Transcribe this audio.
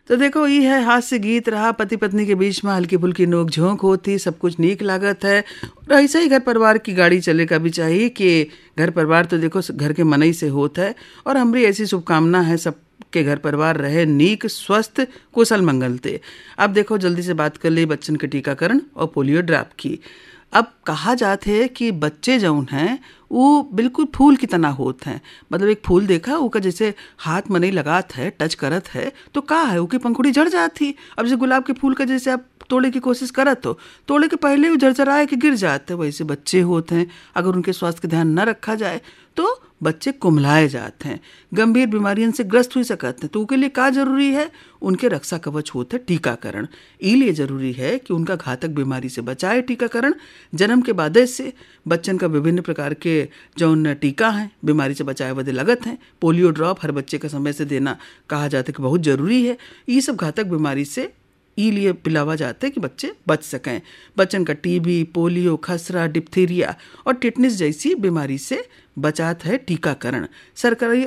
तो देखो ये है हास्य गीत रहा, पति पत्नी के बीच में हल्की फुल्की नोक झोंक होती, सब कुछ नीक लागत है। और ऐसा ही घर परिवार की गाड़ी चले का भी चाहिए कि घर परिवार तो देखो घर के मनई से होता है। और हमारी ऐसी शुभकामना है सब के घर परिवार रहे नीक स्वस्थ कुशल मंगलते। अब देखो जल्दी से बात कर ली बच्चन के टीकाकरण और पोलियो ड्रॉप की। अब कहा जाते है कि बच्चे जौन हैं वो बिल्कुल फूल की तरह होत हैं। मतलब एक फूल देखा उका जैसे हाथ में नहीं लगात है, टच करत है तो का है उकी पंखुड़ी झड़ जाती। अब जैसे गुलाब के फूल का जैसे आप तोड़े की कोशिश करत हो, तोड़े के पहले ही झरझराए के गिर जाते, वैसे बच्चे होते हैं। अगर उनके स्वास्थ्य का ध्यान न रखा जाए तो बच्चे कुम्हलाए जाते हैं, गंभीर बीमारियों से ग्रस्त हो सकते हैं। तो उसके लिए का जरूरी है, उनके रक्षा कवच होते टीकाकरण। इसलिए जरूरी है कि उनका घातक बीमारी से बचाए टीकाकरण। जन्म के बाद से बच्चन का विभिन्न प्रकार के जौन टीका हैं बीमारी से बचाए बदे लगत हैं। पोलियो ड्रॉप हर बच्चे का समय से देना कहा जाता है कि बहुत जरूरी है। ये सब घातक बीमारी से लिए पिलावा जाता है कि बच्चे बच सकें। बच्चन का टीबी, पोलियो, खसरा, डिप्थीरिया और टिटनिस जैसी बीमारी से बचात है टीकाकरण। सरकारी